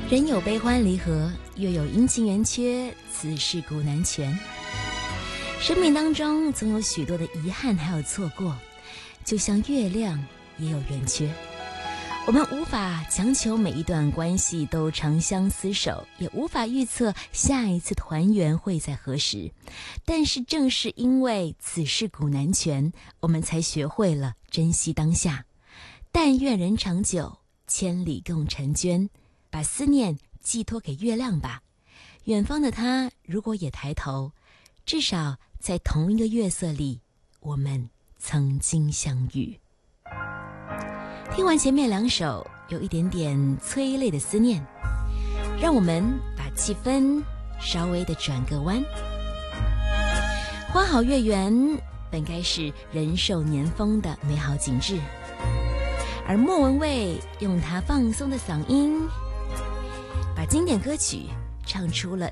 人有悲欢离合，月有阴晴圆缺，此事古难全。生命当中总有许多的遗憾还有错过，就像月亮也有圆缺。我们无法强求每一段关系都长相厮守，也无法预测下一次团圆会在何时。但是正是因为此事古难全，我们才学会了珍惜当下。但愿人长久，千里共婵娟。把思念寄托给月亮吧，远方的他如果也抬头，至少在同一个月色里，我们曾经相遇。听完前面两首有一点点催泪的思念，让我们把气氛稍微的转个弯。花好月圆本该是人寿年丰的美好景致，而莫文蔚用她放松的嗓音把经典歌曲唱出了